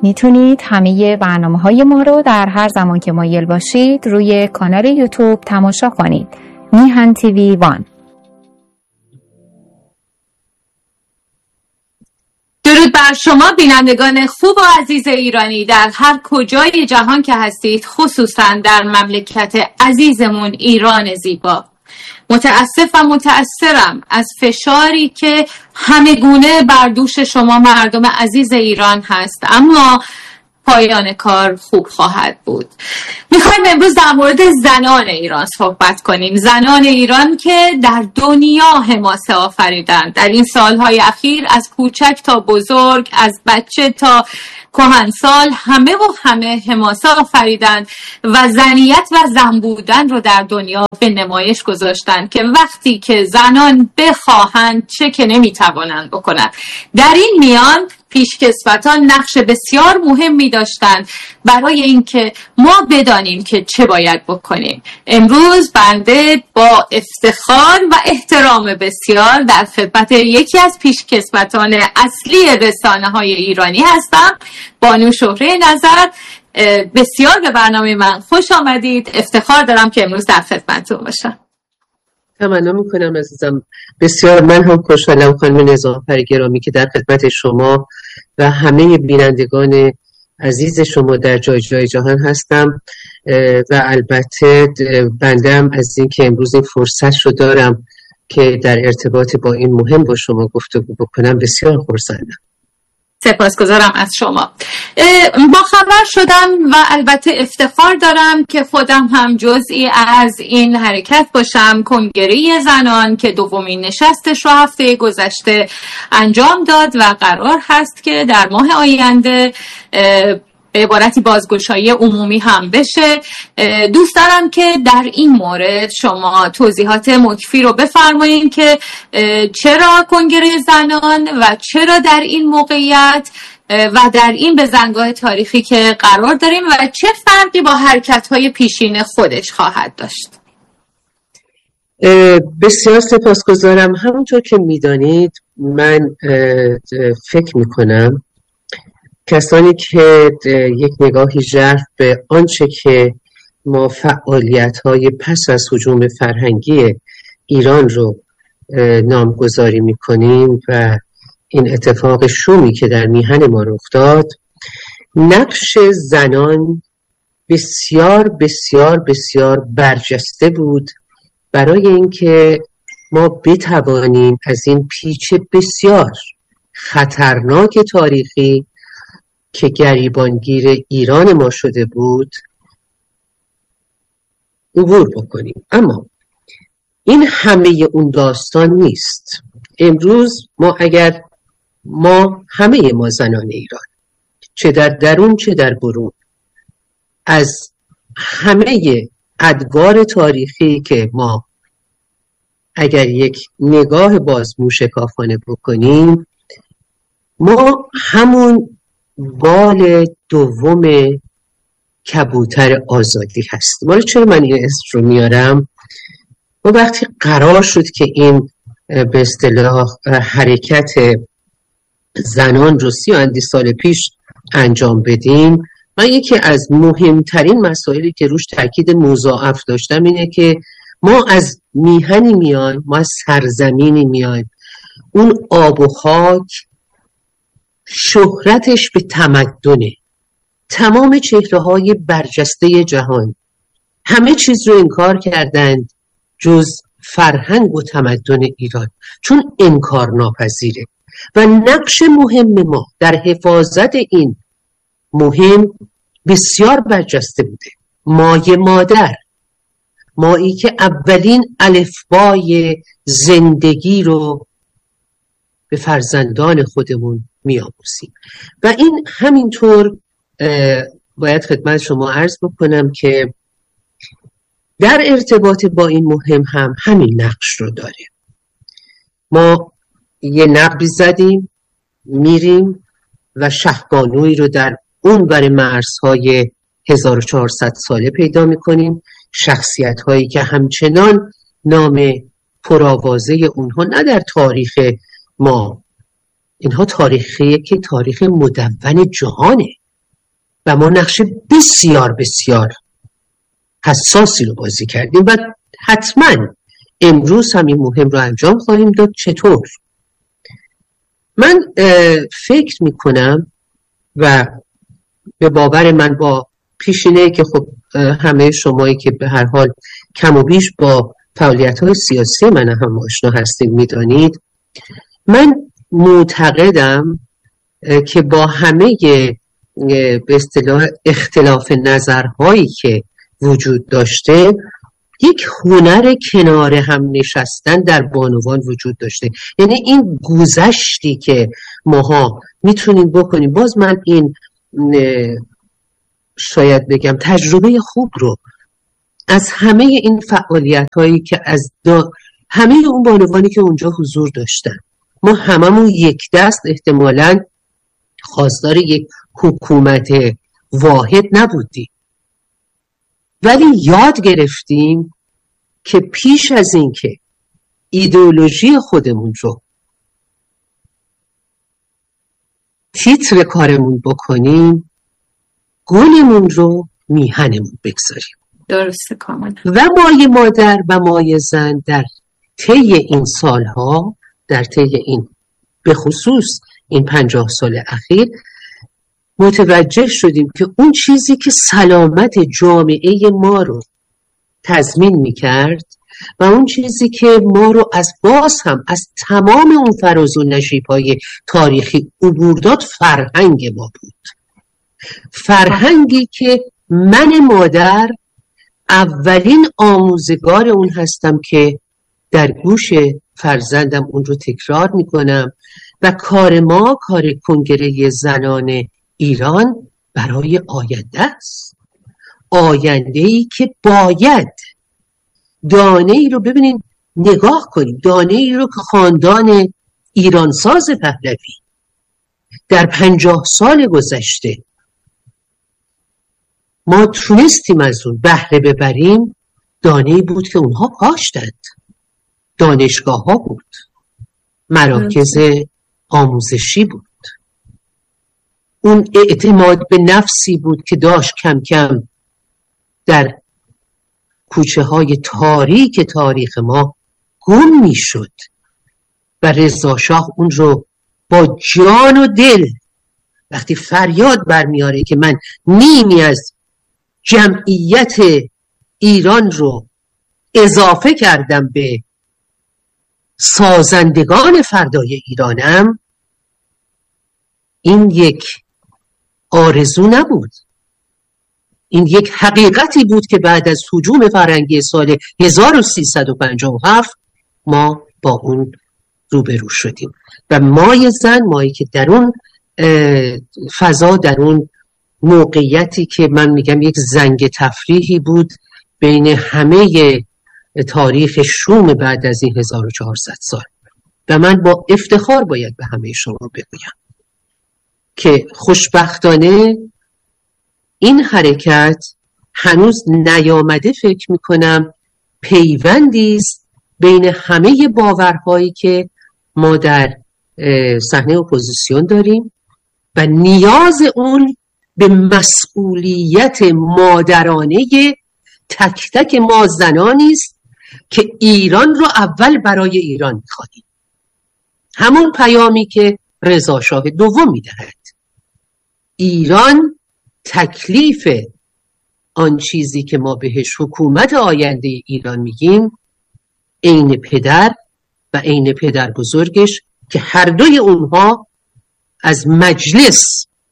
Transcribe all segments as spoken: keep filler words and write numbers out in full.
میتونید همه برنامه‌های ما رو در هر زمان که مایل باشید روی کانال یوتیوب تماشا کنید. میهن تیوی وان. درود بر شما بینندگان خوب و عزیز ایرانی در هر کجای جهان که هستید، خصوصا در مملکت عزیزمون ایران زیبا. متاسف و متأثرم از فشاری که همه گونه بر دوش شما مردم عزیز ایران هست، اما پایان کار خوب خواهد بود. میخوایم امروز در مورد زنان ایران صحبت کنیم. زنان ایران که در دنیا حماسه آفریدند در این سالهای اخیر، از کوچک تا بزرگ، از بچه تا کهنسال، همه و همه حماسه آفریدند و زنیت و زن بودن رو در دنیا به نمایش گذاشتند که وقتی که زنان بخواهند چه که نمیتوانند بکنند. در این میان پیشکسوتان نقش بسیار مهمی داشتند برای اینکه ما بدانیم که چه باید بکنیم. امروز بنده با افتخار و احترام بسیار در خدمت یکی از پیشکسوتان اصلی رسانه‌های ایرانی هستم، بانو شهره نظر. بسیار به برنامه من خوش آمدید. افتخار دارم که امروز در خدمتتون باشم. تمنا میکنم عزیزم. بسیار من هم خوشحالم خانم نظافر گرامی که در خدمت شما و همه بینندگان عزیز شما در جای جای جهان هستم و البته بنده هم از این که امروز این فرصت رو دارم که در ارتباط با این مهم با شما گفتگو بکنم بسیار خرسندم. سپاسگزارم از شما. با خبر شدم و البته افتخار دارم که خودم هم جزئی از این حرکت باشم. کنگره زنان که دومین نشستش رو هفته گذشته انجام داد و قرار هست که در ماه آینده به عبارتی بازگشایی عمومی هم بشه. دوست دارم که در این مورد شما توضیحات مکفی رو بفرمایید که چرا کنگره زنان و چرا در این موقعیت و در این بزنگاه تاریخی که قرار داریم و چه فرقی با حرکت‌های پیشین خودش خواهد داشت. بسیار سپاسگزارم. همونطور که میدانید من فکر میکنم کسانی که یک نگاهی ژرف به آنچه که ما فعالیت‌های پس از هجوم فرهنگی ایران رو نامگذاری می‌کنیم و این اتفاق شومی که در میهن ما رخ داد، نقش زنان بسیار بسیار بسیار برجسته بود برای اینکه ما بتوانیم از این پیچ بسیار خطرناک تاریخی که گریبانگیر ایران ما شده بود عبور بکنیم. اما این همه اون داستان نیست. امروز ما اگر ما همه ما زنان ایران، چه در درون چه در برون، از همه ادوار تاریخی که ما اگر یک نگاه باز موشکافانه بکنیم، ما همون بال دوم کبوتر آزادی هست. ولی چرا من این اسم رو میارم؟ و وقتی قرار شد که این به اصطلاح حرکت زنان رو سی و اندی سال پیش انجام بدیم، من یکی از مهمترین مسائلی که روش تاکید مضاعف داشتم اینه که ما از میهنی میایم، ما از سرزمینی میایم، اون آب و خاک شهرتش به تمدنه، تمام چهره‌های برجسته جهان همه چیز رو انکار کردند جز فرهنگ و تمدن ایران، چون انکار ناپذیره و نقش مهم ما در حفاظت این مهم بسیار برجسته بوده. مایه مادر، مایی که اولین الفبای زندگی رو به فرزندان خودمون می‌آموزیم و این همینطور باید خدمت شما عرض بکنم که در ارتباط با این مهم هم همین نقش رو داره. ما یه نقبی زدیم، میریم و شهبانویی رو در اون بر مرزهای هزار و چهارصد ساله پیدا میکنیم، شخصیت هایی که همچنان نام پرآوازه اونها نه در تاریخ ما، اینها تاریخی که تاریخ مدون جهانه، و ما نقش بسیار بسیار حساسی رو بازی کردیم و حتما امروز هم این مهم رو انجام خواهیم داد. چطور؟ من فکر میکنم و به باور من با پیشینه که خب همه شمایی که به هر حال کم و بیش با فعالیت‌های سیاسی من هم آشنا هستید میدانید، من معتقدم که با همه به اصطلاح اختلاف نظرهایی که وجود داشته، یک هنر کنار هم نشستن در بانوان وجود داشته. یعنی این گذشتی که ماها میتونیم بکنیم، باز من این شاید بگم تجربه خوب رو از همه این فعالیت هایی که از دا همه اون بانوانی که اونجا حضور داشتن، ما هممون یک دست احتمالاً خواستار یک حکومت واحد نبودیم، ولی یاد گرفتیم که پیش از این که ایدئولوژی خودمون رو تیتر کارمون بکنیم، گلمون رو میهنمون بگذاریم. درسته کاملا. و مایه مادر و مایه زن در طی این سالها، در طی این به خصوص این پنجاه سال اخیر متوجه شدیم که اون چیزی که سلامت جامعه ما رو تضمین میکرد و اون چیزی که ما رو از باز هم از تمام اون فراز و نشیب‌های تاریخی عبور داد، فرهنگ ما بود. فرهنگی که من مادر اولین آموزگار اون هستم که در گوش فرزندم اون رو تکرار میکنم و کار ما، کار کنگره زنان ایران برای آینده است. آینده‌ای که باید دانه ای رو ببینید، نگاه کنیم، دانه ای رو که خاندان ایرانساز پهلوی در پنجاه سال گذشته ما تونستیم از اون بهره ببریم، دانه ای بود که اونها کاشتند. دانشگاه ها بود، مراکز آموزشی بود، اون اعتماد به نفسی بود که داشت کم کم در کوچه های تاریک تاریخ ما گم می شد و رضا شاه اون رو با جان و دل وقتی فریاد برمیاره که من نیمی از جمعیت ایران رو اضافه کردم به سازندگان فردای ایرانم، این یک آرزو نبود، این یک حقیقتی بود که بعد از هجوم فرنگی سال هزار و سیصد و پنجاه و هفت ما با اون روبرو شدیم و مای زن، مایی که در اون فضا، در اون موقعیتی که من میگم یک زنگ تفریحی بود بین همه تاریخ شوم بعد از این هزار و چهارصد سال. و من با افتخار باید به همه شما بگویم که خوشبختانه این حرکت هنوز نیامده. فکر میکنم پیوندی است بین همه باورهایی که ما در صحنه اپوزیسیون داریم و نیاز اون به مسئولیت مادرانه تک تک ما زنانی است که ایران رو اول برای ایران می‌خواهیم. همون پیامی که رضا شاه دوم می‌دهد. ایران تکلیف آن چیزی که ما بهش حکومت آینده ایران میگیم، عین پدر و عین پدر بزرگش که هر دوی اونها از مجلس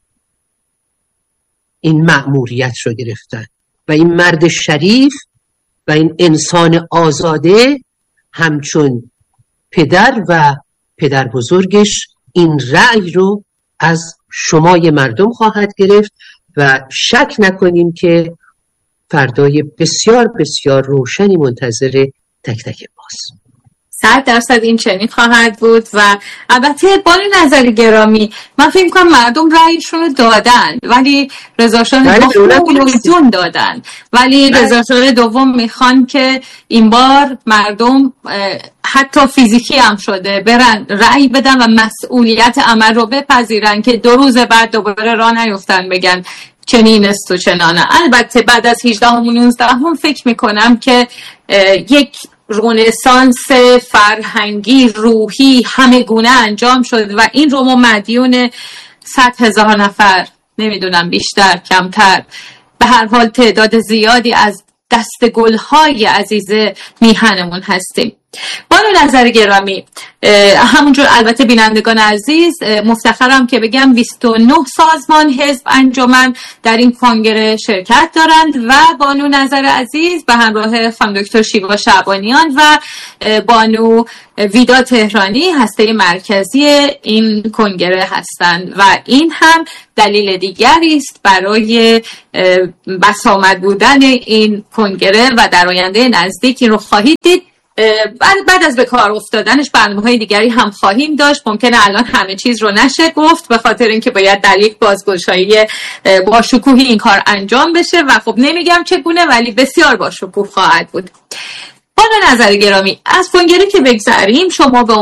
این مأموریت رو گرفتن و این مرد شریف و این انسان آزاده همچون پدر و پدر بزرگش این رأی رو از شمای مردم خواهد گرفت و شک نکنیم که فردای بسیار بسیار روشنی منتظر تک تک ماست. صد درصد این چنین خواهد بود. و البته بانی نظر گرامی، من فکر می‌کنم مردم رأیش رو دادن ولی رضا شاه دوم دادن ولی رضا شاه دوم میخوان که این بار مردم حتی فیزیکی هم شده برن رأی بدن و مسئولیت عمل رو بپذیرن که دو روز بعد دوباره راه نیفتن بگن چنین است و چنانه. البته بعد از هجدهم و نوزدهم فکر میکنم که یک رنسانس فرهنگی روحی همه گونه انجام شد و این رو ما مدیون صد هزار نفر، نمیدونم بیشتر کمتر، به هر حال تعداد زیادی از دست گل‌های عزیز میهنمون هستیم. بانو نظر گرامی، همونجور البته بینندگان عزیز، مفتخرم که بگم بیست و نه سازمان حزب انجمن در این کنگره شرکت دارند و بانو نظر عزیز به همراه خانم دکتر شیوا شعبانیان و بانو ویدا تهرانی هسته مرکزی این کنگره هستند و این هم دلیل دیگری است برای بسامد بودن این کنگره و در آینده نزدیک این رو خواهید دید. بعد از به کار افتادنش برنامه‌های دیگری هم خواهیم داشت. ممکنه الان همه چیز رو نشه گفت به خاطر اینکه باید در یک بازگشایی با شکوهی این کار انجام بشه و خب نمیگم چگونه ولی بسیار با شکوه خواهد بود. با نظر گرامی از کنگره که بگذریم، شما به